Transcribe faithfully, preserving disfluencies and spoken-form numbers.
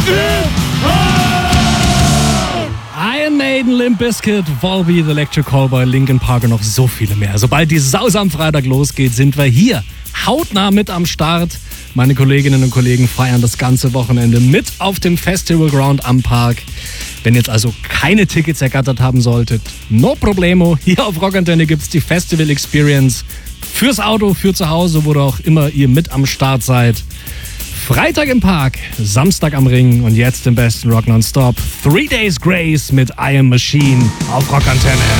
Iron Maiden, Limp Bizkit, Volbeat, The Electric Callboy, Linkin Park und noch so viele mehr. Sobald die Sause am Freitag losgeht, sind wir hier hautnah mit am Start. Meine Kolleginnen und Kollegen feiern das ganze Wochenende mit auf dem Festival Ground am Park. Wenn ihr jetzt also keine Tickets ergattert haben solltet, no problemo. Hier auf Rockantenne gibt's die Festival Experience fürs Auto, für zu Hause, wo auch immer ihr mit am Start seid. Freitag im Park, Samstag am Ring und jetzt im besten Rock nonstop. Three Days Grace mit I Am Machine auf Rockantenne.